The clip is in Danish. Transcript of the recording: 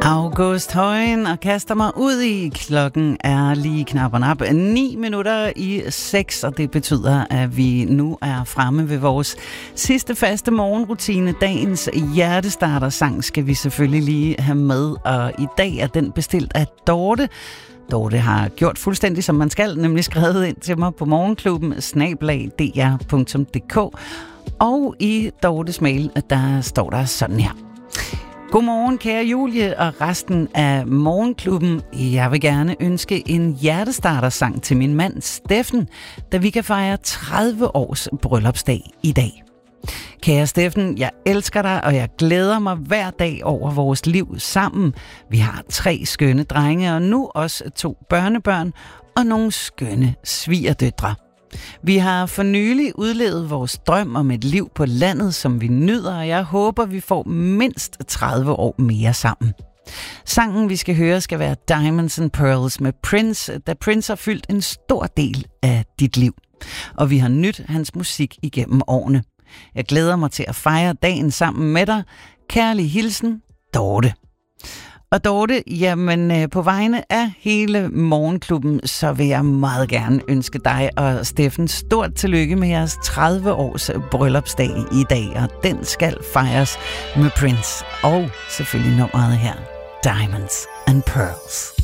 August Højen og kaster mig ud i. Klokken er lige knap 9 minutter i 6, og det betyder, at vi nu er fremme ved vores sidste faste morgenrutine. Dagens hjertestarter-sang skal vi selvfølgelig lige have med, og i dag er den bestilt af Dorte. Dorte har gjort fuldstændig som man skal, nemlig skrevet ind til mig på morgenklubben@dr.dk, og i Dortes mail, der står der sådan her. Godmorgen, kære Julie og resten af Morgenklubben. Jeg vil gerne ønske en hjertestarter-sang til min mand Steffen, da vi kan fejre 30 års bryllupsdag i dag. Kære Steffen, jeg elsker dig, og jeg glæder mig hver dag over vores liv sammen. Vi har 3 skønne drenge, og nu også 2 børnebørn og nogle skønne svigerdøtre. Vi har for nylig udlevet vores drøm om et liv på landet, som vi nyder, og jeg håber, vi får mindst 30 år mere sammen. Sangen, vi skal høre, skal være Diamonds and Pearls med Prince, da Prince har fyldt en stor del af dit liv. Og vi har nydt hans musik igennem årene. Jeg glæder mig til at fejre dagen sammen med dig. Kærlig hilsen, Dorte. Og Dorte, jamen på vegne af hele Morgenklubben, så vil jeg meget gerne ønske dig og Steffen stort tillykke med jeres 30 års bryllupsdag i dag. Og den skal fejres med Prince og selvfølgelig nummeret her, Diamonds and Pearls.